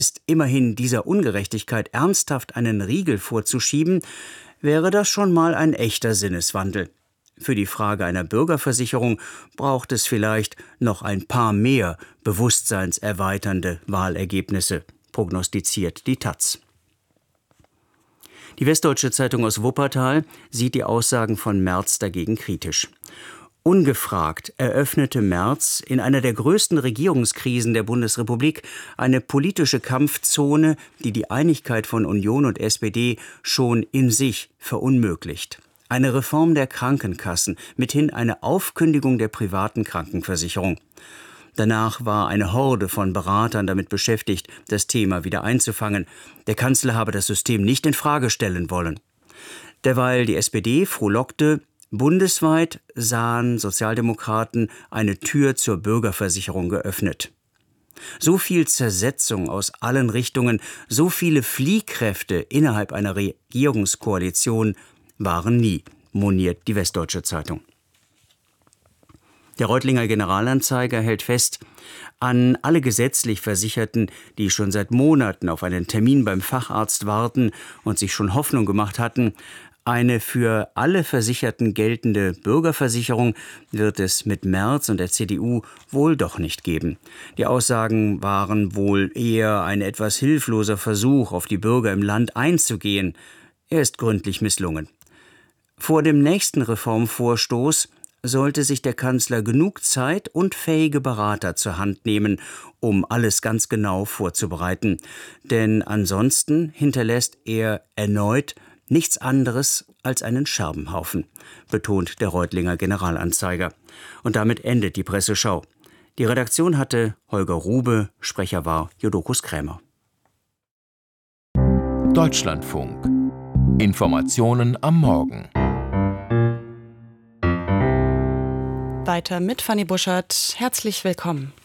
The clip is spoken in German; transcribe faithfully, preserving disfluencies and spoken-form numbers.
ist immerhin dieser Ungerechtigkeit ernsthaft einen Riegel vorzuschieben, wäre das schon mal ein echter Sinneswandel. Für die Frage einer Bürgerversicherung braucht es vielleicht noch ein paar mehr bewusstseinserweiternde Wahlergebnisse, prognostiziert die Taz. Die Westdeutsche Zeitung aus Wuppertal sieht die Aussagen von Merz dagegen kritisch. Ungefragt eröffnete Merz in einer der größten Regierungskrisen der Bundesrepublik eine politische Kampfzone, die die Einigkeit von Union und S P D schon in sich verunmöglicht. Eine Reform der Krankenkassen, mithin eine Aufkündigung der privaten Krankenversicherung. Danach war eine Horde von Beratern damit beschäftigt, das Thema wieder einzufangen. Der Kanzler habe das System nicht in Frage stellen wollen. Derweil die S P D frohlockte, bundesweit sahen Sozialdemokraten eine Tür zur Bürgerversicherung geöffnet. So viel Zersetzung aus allen Richtungen, so viele Fliehkräfte innerhalb einer Regierungskoalition waren nie, moniert die Westdeutsche Zeitung. Der Reutlinger Generalanzeiger hält fest, an alle gesetzlich Versicherten, die schon seit Monaten auf einen Termin beim Facharzt warten und sich schon Hoffnung gemacht hatten, eine für alle Versicherten geltende Bürgerversicherung wird es mit Merz und der C D U wohl doch nicht geben. Die Aussagen waren wohl eher ein etwas hilfloser Versuch, auf die Bürger im Land einzugehen. Er ist gründlich misslungen. Vor dem nächsten Reformvorstoß sollte sich der Kanzler genug Zeit und fähige Berater zur Hand nehmen, um alles ganz genau vorzubereiten. Denn ansonsten hinterlässt er erneut nichts anderes als einen Scherbenhaufen, betont der Reutlinger Generalanzeiger. Und damit endet die Presseschau. Die Redaktion hatte Holger Rube, Sprecher war Jodokus Krämer. Deutschlandfunk. Informationen am Morgen. Weiter mit Fanny Buschert. Herzlich willkommen.